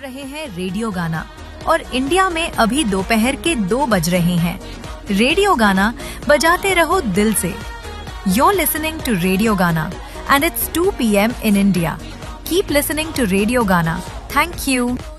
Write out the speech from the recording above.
रहे हैं रेडियो गाना और इंडिया में अभी दोपहर के 2 बज रहे हैं। रेडियो गाना बजाते रहो दिल से। You're listening to Radio Gana and it's 2 p.m. in India. Keep listening to Radio Gana. Thank you.